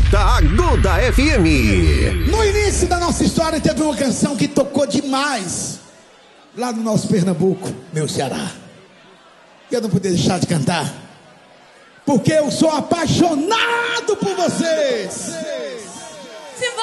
da Aguda FM. No início da nossa história teve uma canção que tocou demais lá no nosso Pernambuco, meu Ceará. Eu não podia deixar de cantar, porque eu sou apaixonado por vocês.